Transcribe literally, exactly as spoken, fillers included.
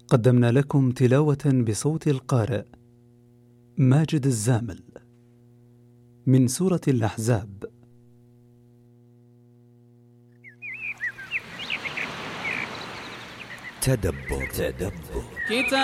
قدمنا لكم تلاوة بصوت القارئ ماجد الزامل من سورة الأحزاب. تدبر تدبر